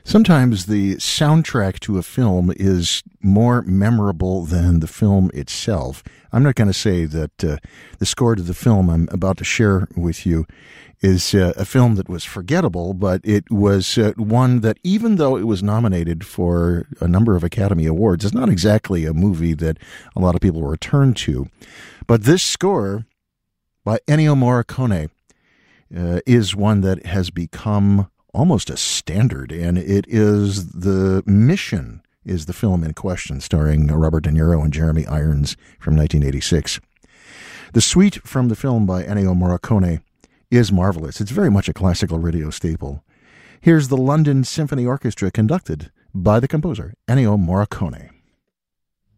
Sometimes the soundtrack to a film is more memorable than the film itself. I'm not going to say that the score to the film I'm about to share with you is a film that was forgettable, but it was one that, even though it was nominated for a number of Academy Awards, is not exactly a movie that a lot of people return to. But this score by Ennio Morricone is one that has become almost a standard, and it is The Mission is the film in question, starring Robert De Niro and Jeremy Irons from 1986. The suite from the film by Ennio Morricone is marvelous. It's very much a classical radio staple. Here's the London Symphony Orchestra conducted by the composer Ennio Morricone.